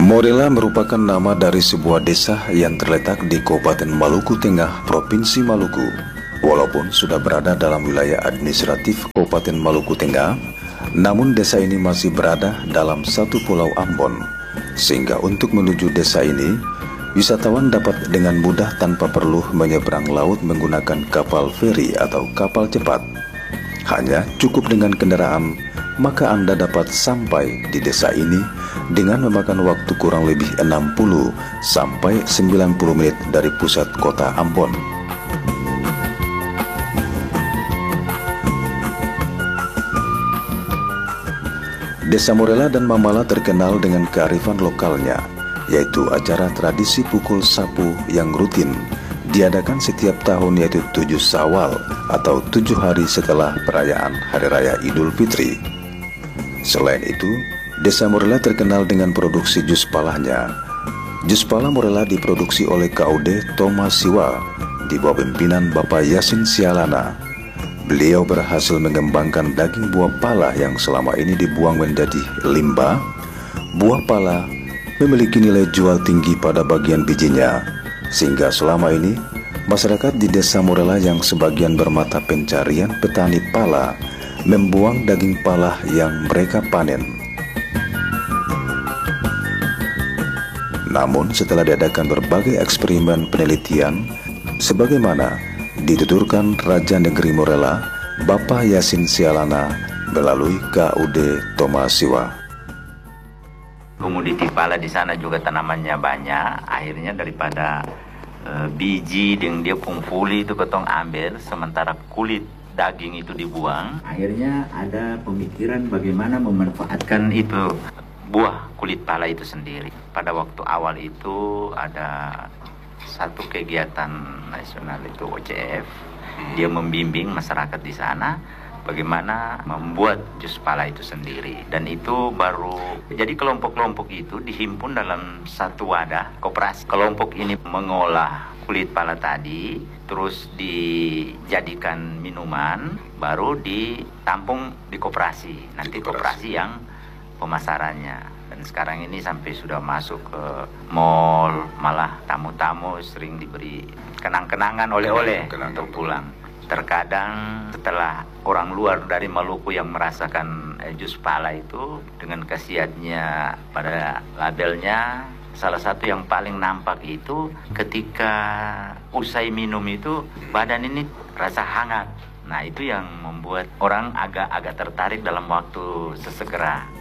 Morela merupakan nama dari sebuah desa yang terletak di Kabupaten Maluku Tengah, Provinsi Maluku. Walaupun sudah berada dalam wilayah administratif Kabupaten Maluku Tengah, namun desa ini masih berada dalam satu pulau Ambon. Sehingga untuk menuju desa ini, wisatawan dapat dengan mudah tanpa perlu menyeberang laut menggunakan kapal feri atau kapal cepat. Hanya cukup dengan kendaraan, maka Anda dapat sampai di desa ini dengan memakan waktu kurang lebih 60 sampai 90 menit dari pusat kota Ambon. Desa Morela dan Mamala terkenal dengan kearifan lokalnya, yaitu acara tradisi pukul sapu yang rutin diadakan setiap tahun, yaitu 7 Syawal atau 7 hari setelah perayaan Hari Raya Idul Fitri. Selain itu, Desa Morela terkenal dengan produksi jus palanya. Jus pala Morela diproduksi oleh KUD Thomas Siwa di bawah pimpinan Bapak Yasin Sialana. Beliau berhasil mengembangkan daging buah pala yang selama ini dibuang menjadi limbah. Buah pala memiliki nilai jual tinggi pada bagian bijinya, sehingga selama ini masyarakat di Desa Morela yang sebagian bermata pencarian petani pala membuang daging pala yang mereka panen. Namun setelah diadakan berbagai eksperimen penelitian, sebagaimana dituturkan Raja Negeri Morela, Bapak Yasin Sialana melalui KUD Thomas Siwa. Komoditi pala di sana juga tanamannya banyak, akhirnya daripada biji dengan dia pungfuli itu ketong ambil, sementara kulit daging itu dibuang. Akhirnya ada pemikiran bagaimana memanfaatkan itu buah kulit pala itu sendiri. Pada waktu awal itu ada satu kegiatan nasional itu OCF, dia membimbing masyarakat di sana bagaimana membuat jus pala itu sendiri. Dan itu baru jadi kelompok-kelompok itu dihimpun dalam satu wadah koperasi. Kelompok ini mengolah kulit pala tadi, terus dijadikan minuman, baru ditampung di koperasi. Nanti koperasi yang pemasarannya. Dan sekarang ini sampai sudah masuk ke mall, malah tamu-tamu sering diberi kenang-kenangan oleh-oleh untuk pulang. Terkadang setelah orang luar dari Maluku yang merasakan jus pala itu dengan khasiatnya pada labelnya, salah satu yang paling nampak itu ketika usai minum itu badan ini rasa hangat. Nah, itu yang membuat orang agak tertarik dalam waktu sesegera.